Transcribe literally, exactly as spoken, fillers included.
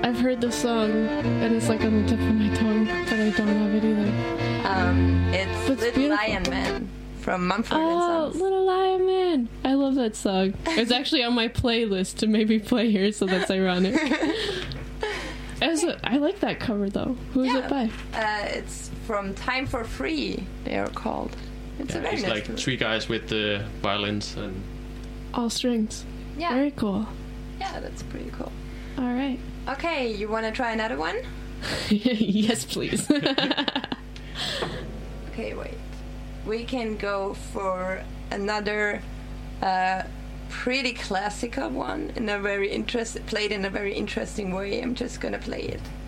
I've heard the song, and it's like on the tip of my tongue, but I don't have it either. Um, it's That's Little beautiful. Lion Man from Mumford Oh, and Sons. Little Lion Man! I love that song. It's actually on my playlist to maybe play here, so that's ironic. As a, I like that cover though. Who is Yeah. it by? Uh, it's from Time for Free, they are called. It's Yeah, a very it's nice like group. three guys with the violins and All strings. Yeah, Very cool. yeah, that's pretty cool. All right. Okay, you want to try another one? Yes, please. Okay, wait. We can go for another uh, pretty classical one in a very interest played in a very interesting way. I'm just gonna play it.